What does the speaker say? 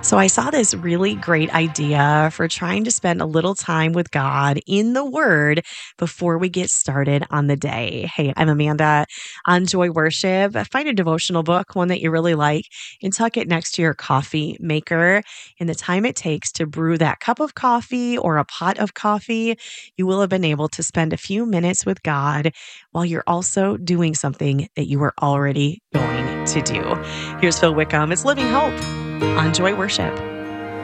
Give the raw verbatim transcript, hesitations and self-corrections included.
So I saw this really great idea for trying to spend a little time with God in the Word before we get started on the day. Hey, I'm Amanda on Joy Worship. Find a devotional book, one that you really like, and tuck it next to your coffee maker. In the time it takes to brew that cup of coffee or a pot of coffee, you will have been able to spend a few minutes with God while you're also doing something that you were already going to do. Here's Phil Wickham. It's Living Hope on Joy Worship.